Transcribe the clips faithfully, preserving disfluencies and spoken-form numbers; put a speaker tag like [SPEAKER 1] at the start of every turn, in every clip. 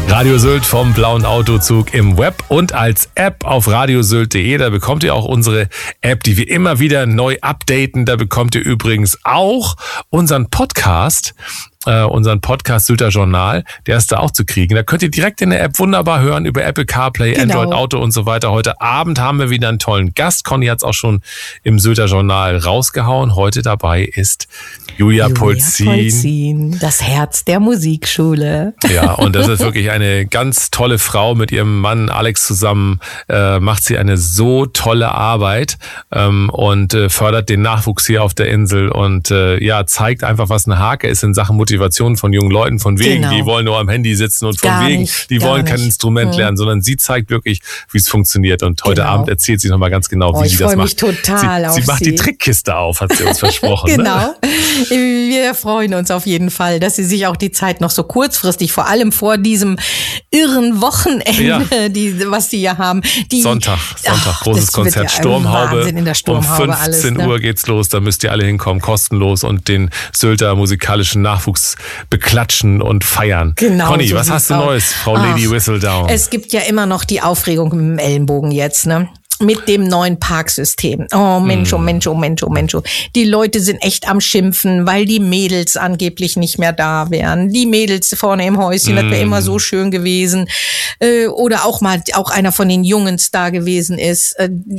[SPEAKER 1] Radio Sylt vom Blauen Autozug im Web und als App auf radiosylt punkt de. Da bekommt ihr auch unsere App, die wir immer wieder neu updaten. Da bekommt ihr übrigens auch unseren Podcast, äh, unseren Podcast Sylter Journal. Der ist da auch zu kriegen. Da könnt ihr direkt in der App wunderbar hören über Apple CarPlay, genau. Android Auto und so weiter. Heute Abend haben wir wieder einen tollen Gast. Conny hat es auch schon im Sylter Journal rausgehauen. Heute dabei ist Julia, Julia Polzin.
[SPEAKER 2] Polzin, das Herz der Musikschule.
[SPEAKER 1] Ja, und das ist wirklich eine ganz tolle Frau. Mit ihrem Mann Alex zusammen äh, macht sie eine so tolle Arbeit ähm, und äh, fördert den Nachwuchs hier auf der Insel und äh, ja, zeigt einfach, was eine Hake ist in Sachen Motivation von jungen Leuten. Von wegen, genau. Die wollen nur am Handy sitzen und von
[SPEAKER 2] gar
[SPEAKER 1] wegen,
[SPEAKER 2] nicht,
[SPEAKER 1] die wollen
[SPEAKER 2] nicht.
[SPEAKER 1] kein Instrument hm. lernen, sondern sie zeigt wirklich, wie es funktioniert. Und heute genau. Abend erzählt sie nochmal ganz genau, wie
[SPEAKER 2] oh,
[SPEAKER 1] sie das macht.
[SPEAKER 2] Ich freue mich total
[SPEAKER 1] sie,
[SPEAKER 2] auf
[SPEAKER 1] sie macht
[SPEAKER 2] sie.
[SPEAKER 1] die Trickkiste auf, hat sie uns versprochen.
[SPEAKER 2] Genau.
[SPEAKER 1] Ne?
[SPEAKER 2] Wir freuen uns auf jeden Fall, dass sie sich auch die Zeit noch so kurzfristig, vor allem vor diesem irren Wochenende, ja. die, was die ja haben. Die,
[SPEAKER 1] Sonntag, Sonntag, ach, großes Konzert, ja Sturmhaube.
[SPEAKER 2] In der Sturmhaube.
[SPEAKER 1] Um fünfzehn
[SPEAKER 2] alles, ne?
[SPEAKER 1] Uhr geht's los, da müsst ihr alle hinkommen, kostenlos und den Sylter musikalischen Nachwuchs beklatschen und feiern.
[SPEAKER 2] Genau.
[SPEAKER 1] Conny,
[SPEAKER 2] so
[SPEAKER 1] was hast du
[SPEAKER 2] aus.
[SPEAKER 1] Neues, Frau
[SPEAKER 2] ach,
[SPEAKER 1] Lady Whistledown?
[SPEAKER 2] Es gibt ja immer noch die Aufregung mit dem Ellenbogen jetzt, ne? Mit dem neuen Parksystem. Oh Mensch, oh Mensch, oh Mensch, oh Mensch. Die Leute sind echt am Schimpfen, weil die Mädels angeblich nicht mehr da wären. Die Mädels vorne im Häuschen, mm. das wäre immer so schön gewesen. Oder auch mal auch einer von den Jungs da gewesen ist.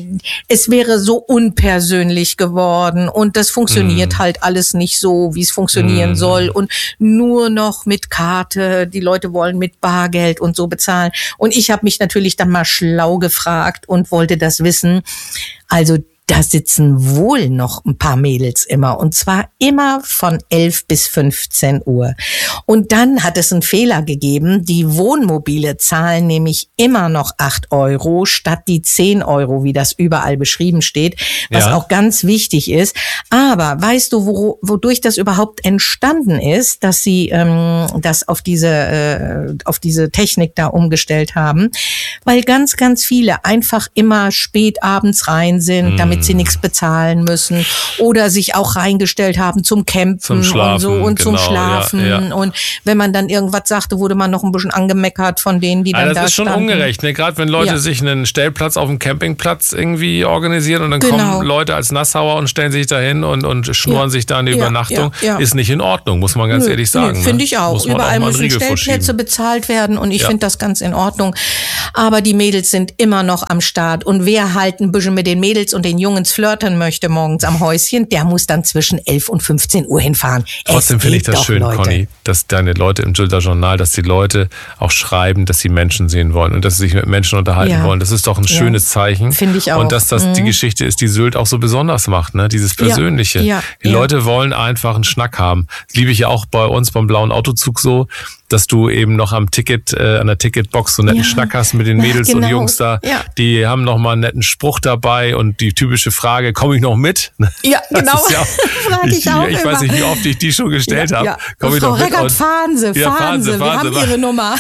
[SPEAKER 2] Es wäre so unpersönlich geworden und das funktioniert mm. halt alles nicht so, wie es funktionieren mm. soll. Und nur noch mit Karte. Die Leute wollen mit Bargeld und so bezahlen. Und ich habe mich natürlich dann mal schlau gefragt und wollte das wissen. Also da sitzen wohl noch ein paar Mädels immer und zwar immer von elf bis fünfzehn Uhr. Und dann hat es einen Fehler gegeben. Die Wohnmobile zahlen nämlich immer noch acht Euro statt die zehn Euro, wie das überall beschrieben steht, was ja. auch ganz wichtig ist. Aber weißt du, wo, wodurch das überhaupt entstanden ist, dass sie ähm, das auf diese, äh, auf diese Technik da umgestellt haben? Weil ganz, ganz viele einfach immer spät abends rein sind, mm. damit sie nichts bezahlen müssen oder sich auch reingestellt haben zum Campen
[SPEAKER 1] zum Schlafen,
[SPEAKER 2] und so und
[SPEAKER 1] genau,
[SPEAKER 2] zum Schlafen.
[SPEAKER 1] Ja, ja.
[SPEAKER 2] Und wenn man dann irgendwas sagte, wurde man noch ein bisschen angemeckert von denen, die dann
[SPEAKER 1] also
[SPEAKER 2] da
[SPEAKER 1] das ist schon
[SPEAKER 2] standen.
[SPEAKER 1] ungerecht, ne? Gerade wenn Leute ja. sich einen Stellplatz auf dem Campingplatz irgendwie organisieren und dann genau. kommen Leute als Nassauer und stellen sich dahin und, und schnurren ja. sich da eine ja, Übernachtung, ja, ja. ist nicht in Ordnung, muss man ganz
[SPEAKER 2] nö,
[SPEAKER 1] ehrlich sagen.
[SPEAKER 2] Nö, finde ich auch.
[SPEAKER 1] Muss
[SPEAKER 2] Überall
[SPEAKER 1] auch
[SPEAKER 2] müssen Stellplätze bezahlt werden und ich ja. finde das ganz in Ordnung. Aber die Mädels sind immer noch am Start und wer halt ein bisschen mit den Mädels und den Jungs flirten möchte morgens am Häuschen, der muss dann zwischen elf und fünfzehn Uhr hinfahren.
[SPEAKER 1] Trotzdem finde ich das
[SPEAKER 2] doch,
[SPEAKER 1] schön,
[SPEAKER 2] Leute.
[SPEAKER 1] Conny, dass deine Leute im Sylter Journal, dass die Leute auch schreiben, dass sie Menschen sehen wollen und dass sie sich mit Menschen unterhalten ja. wollen. Das ist doch ein schönes ja. Zeichen.
[SPEAKER 2] Finde ich auch.
[SPEAKER 1] Und dass das mhm. die Geschichte ist, die Sylt auch so besonders macht, ne? Dieses Persönliche.
[SPEAKER 2] Ja. Ja.
[SPEAKER 1] Die
[SPEAKER 2] ja.
[SPEAKER 1] Leute wollen einfach einen Schnack haben. Das liebe ich ja auch bei uns beim Blauen Autozug so, dass du eben noch am Ticket, äh, an der Ticketbox so einen netten ja. Schnack hast mit den Mädels ja, genau. und Jungs da. Ja. Die haben noch mal einen netten Spruch dabei und die typische Frage, komme ich noch mit?
[SPEAKER 2] Ja, genau.
[SPEAKER 1] Ja,
[SPEAKER 2] Frage ich, ich auch
[SPEAKER 1] Ich
[SPEAKER 2] immer.
[SPEAKER 1] weiß nicht, wie oft ich die schon gestellt ja, habe.
[SPEAKER 2] Ja.
[SPEAKER 1] Komm ich
[SPEAKER 2] Frau
[SPEAKER 1] noch mit?
[SPEAKER 2] Reckert, fahren Sie,
[SPEAKER 1] ja,
[SPEAKER 2] fahren Sie, wir
[SPEAKER 1] fahren
[SPEAKER 2] haben Ihre Nummer.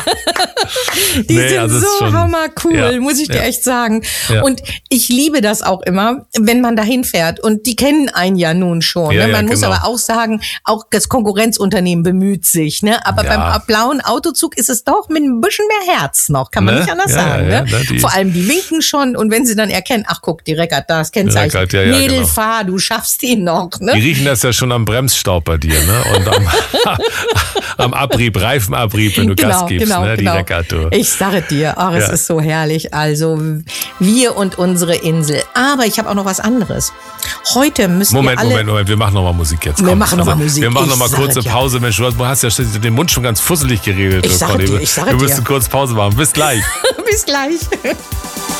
[SPEAKER 2] Die nee, sind also so schon, hammercool, ja, muss ich dir ja. echt sagen. Ja. Und ich liebe das auch immer, wenn man dahin fährt. Und die kennen einen ja nun schon.
[SPEAKER 1] Ja,
[SPEAKER 2] ne? Man
[SPEAKER 1] ja,
[SPEAKER 2] muss
[SPEAKER 1] genau.
[SPEAKER 2] aber auch sagen, auch das Konkurrenzunternehmen bemüht sich. Ne? Aber ja. beim blauen Autozug ist es doch mit ein bisschen mehr Herz noch, kann man
[SPEAKER 1] ne?
[SPEAKER 2] nicht anders
[SPEAKER 1] ja,
[SPEAKER 2] sagen.
[SPEAKER 1] Ja,
[SPEAKER 2] ne?
[SPEAKER 1] ja, die.
[SPEAKER 2] Vor allem die winken schon und wenn sie dann erkennen, ach guck, die Reckert, das Kennzeichen.
[SPEAKER 1] Reckert, ja, ja,
[SPEAKER 2] Mädel,
[SPEAKER 1] genau.
[SPEAKER 2] fahr, du schaffst ihn noch. Ne?
[SPEAKER 1] Die riechen das ja schon am Bremsstaub bei dir, ne? Und am, am Abrieb, Reifenabrieb, wenn du
[SPEAKER 2] genau,
[SPEAKER 1] Gas gibst,
[SPEAKER 2] genau,
[SPEAKER 1] ne? Die
[SPEAKER 2] genau.
[SPEAKER 1] Reckert, du.
[SPEAKER 2] Ich sage dir, ach, es
[SPEAKER 1] ja.
[SPEAKER 2] ist so herrlich. Also wir und unsere Insel. Aber ich habe auch noch was anderes. Heute müssen
[SPEAKER 1] Moment,
[SPEAKER 2] wir alle...
[SPEAKER 1] Moment, Moment, wir machen noch mal Musik jetzt.
[SPEAKER 2] Wir
[SPEAKER 1] Komm.
[SPEAKER 2] machen noch
[SPEAKER 1] also,
[SPEAKER 2] mal Musik.
[SPEAKER 1] Wir machen
[SPEAKER 2] ich
[SPEAKER 1] noch mal kurze
[SPEAKER 2] ja.
[SPEAKER 1] Pause. Mensch, du hast ja den Mund schon ganz fusselig geredet.
[SPEAKER 2] Ich sage dir, ich sage
[SPEAKER 1] dir.
[SPEAKER 2] dir.
[SPEAKER 1] Wir müssen kurz Pause machen. Bis gleich.
[SPEAKER 2] Bis gleich.